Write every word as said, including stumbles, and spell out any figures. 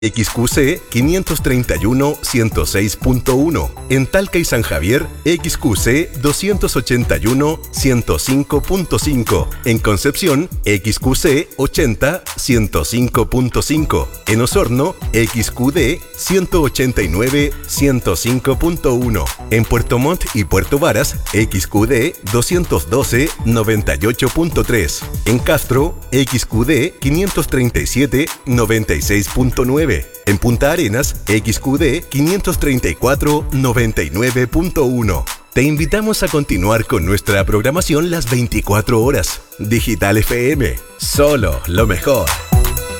X Q C quinientos treinta y uno ciento seis punto uno. En Talca y San Javier, X Q C doscientos ochenta y uno ciento cinco punto cinco. En Concepción, X Q C ochenta ciento cinco punto cinco. En Osorno, X Q D ciento ochenta y nueve ciento cinco punto uno. En Puerto Montt y Puerto Varas, X Q D doscientos doce noventa y ocho punto tres. En Castro, X Q D quinientos treinta y siete noventa y seis punto nueve. En Punta Arenas, X Q D quinientos treinta y cuatro noventa y nueve punto uno. Te invitamos a continuar con nuestra programación las veinticuatro horas. Digital F M, solo lo mejor.